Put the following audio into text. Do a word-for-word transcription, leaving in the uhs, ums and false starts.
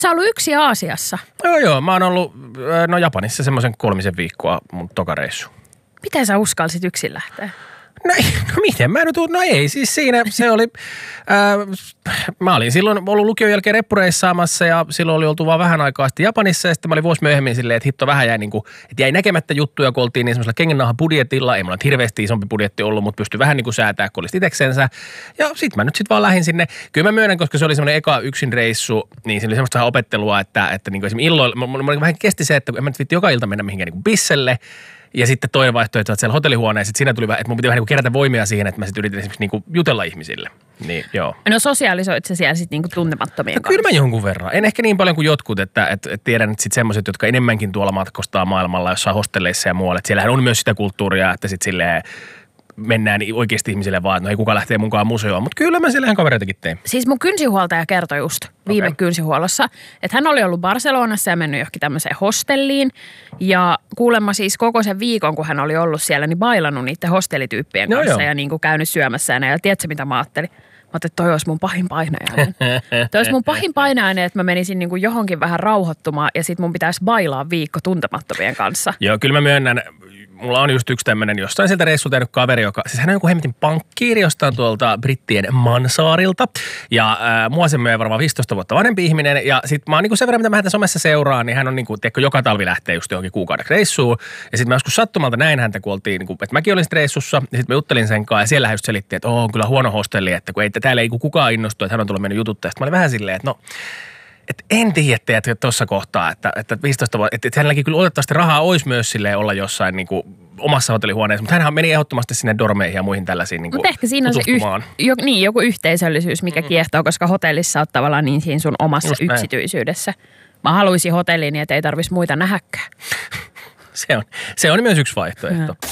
Sä ollut yksi Aasiassa. Joo, joo. Mä oon ollut no Japanissa semmoisen kolmisen viikkoa mun tokareissu. Miten sä uskalsit yksin lähteä? No, no miten mä nyt, no ei siis siinä se oli, ää, mä olin silloin ollut lukion jälkeen reppureissaamassa ja silloin oli oltu vaan vähän aikaa sitten Japanissa ja sitten mä olin vuosi myöhemmin silleen, että hitto vähän jäi niin kuin, että jäi näkemättä juttuja, kun oltiin niin semmoisella kengennauhan budjetilla, ei mulla nyt hirveästi isompi budjetti ollut, mutta pystyi vähän niin kuin säätää, kun olisit iteksensä ja sit mä nyt sit vaan lähdin sinne, kyllä mä myönnän, koska se oli semmoinen eka yksin reissu, niin se oli semmoista vähän opettelua, että, että niin kuin esimerkiksi illoilla, mulla vähän kesti se, että en mä nyt viitti joka ilta mennä mihinkään niin kuin bisselle. Ja sitten toinen vaihtoehto, että siellä hotellihuoneessa, sitten siinä tuli vähän, että mun piti vähän niin kuin kerätä voimia siihen, että mä sitten yritin esimerkiksi niin kuin jutella ihmisille. Niin, joo. No sosiaalisoit sä siellä sitten niin kuin tuntemattomien no, kanssa? Kyllä mä jonkun verran. En ehkä niin paljon kuin jotkut, että, että, että tiedän, että sitten semmoiset, jotka enemmänkin tuolla matkustaa maailmalla, jossain hostelleissa ja muualla. Että siellähän on myös sitä kulttuuria, että sitten silleen mennään oikeasti ihmisille vaan, että no ei kuka lähtee mukaan museoon. Mutta kyllä mä siellä ihan kavereitakin tein. Siis mun kynsihuoltaja kertoi just viime okay. kynsihuollossa, että hän oli ollut Barcelonassa ja mennyt johonkin tämmöiseen hostelliin. Ja kuulemma siis koko sen viikon, kun hän oli ollut siellä, niin bailannut niiden hostellityyppien no kanssa joo. ja niin kuin käynyt syömässä. Ja tiedätkö mitä mä ajattelin? Mä ajattelin, että toi olisi mun pahin painajainen. Toi olisi mun pahin painajainen, että mä menisin niin kuin johonkin vähän rauhoittumaan ja sit mun pitäisi bailaa viikko tuntemattomien kanssa. Joo, kyllä mä myönnän. Mulla on just yksi tämmöinen jostain sieltä reissulta tehnyt kaveri, joka, siis hän on joku hemmetin pankkiiri jostain tuolta Brittien Mansaarilta. Ja ää, mua se myöi varmaan viisitoista vuotta vanhempi ihminen. Ja sit mä oon niinku sen verran, mitä mä häntä somessa seuraan, niin hän on niinku, tiedätkö, joka talvi lähtee just johonkin kuukaudeksi reissuun. Ja sit mä joskus sattumalta näin häntä, kun oltiin, niinku, että mäkin olin sit reissussa. Ja sit mä juttelin sen kanssa ja siellä hän just selitti, että oo, on kyllä huono hostelli, että kun ei, täällä ei kukaan innostu, että hän on tullut mennyt jututtaa. Sitten mä olin vähän silleen, että no... Että en tiedä, että tuossa kohtaa, että, että viisitoista vuotta, että, että hänelläkin kyllä otettavasti rahaa olisi myös silleen olla jossain niin kuin omassa hotellihuoneessa, mutta hänhän meni ehdottomasti sinne dormeihin ja muihin tällaisiin niin kuin mutta ehkä siinä on se yh, jo, niin, joku yhteisöllisyys, mikä mm. kiehtoo, koska hotellissa olet tavallaan niin siinä sun omassa just yksityisyydessä. Mä haluaisin hotelliin, niin että ei tarvitsisi muita nähäkään. se, on, se on myös yksi vaihtoehto. Ja.